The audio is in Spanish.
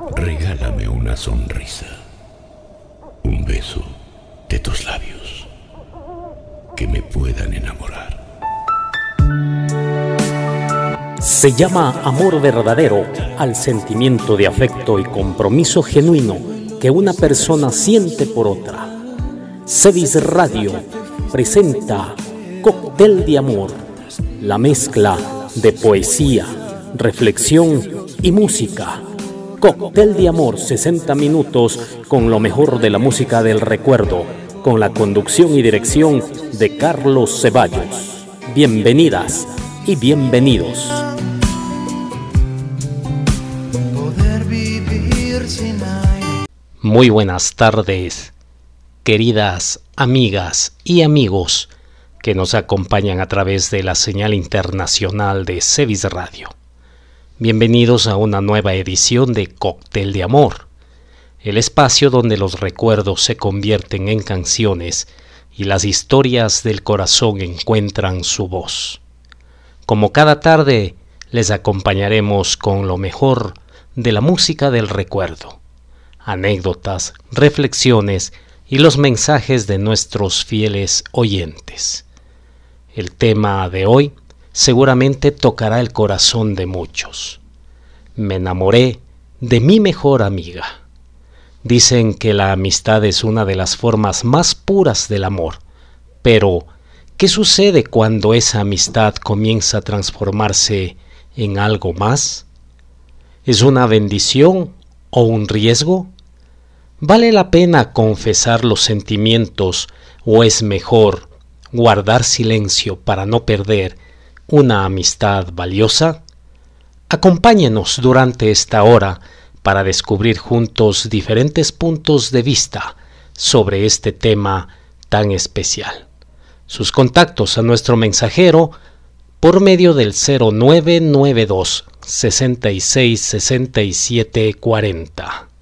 Regálame una sonrisa, un beso de tus labios que me puedan enamorar. Se llama amor verdadero al sentimiento de afecto y compromiso genuino que una persona siente por otra. Cevis Radio presenta Cóctel de Amor, la mezcla de poesía, reflexión y música. Cóctel de Amor, 60 minutos con lo mejor de la música del recuerdo, con la conducción y dirección de Carlos Ceballos. Bienvenidas y bienvenidos. Muy buenas tardes, queridas amigas y amigos que nos acompañan a través de la señal internacional de Cevis Radio. Bienvenidos a una nueva edición de Cóctel de Amor, el espacio donde los recuerdos se convierten en canciones y las historias del corazón encuentran su voz. Como cada tarde, les acompañaremos con lo mejor de la música del recuerdo, anécdotas, reflexiones y los mensajes de nuestros fieles oyentes. El tema de hoy seguramente tocará el corazón de muchos. Me enamoré de mi mejor amiga. Dicen que la amistad es una de las formas más puras del amor, pero ¿qué sucede cuando esa amistad comienza a transformarse en algo más? ¿Es una bendición o un riesgo? ¿Vale la pena confesar los sentimientos o es mejor guardar silencio para no perder una amistad valiosa? Acompáñenos durante esta hora para descubrir juntos diferentes puntos de vista sobre este tema tan especial. Sus contactos a nuestro mensajero por medio del 0992 66 67 40.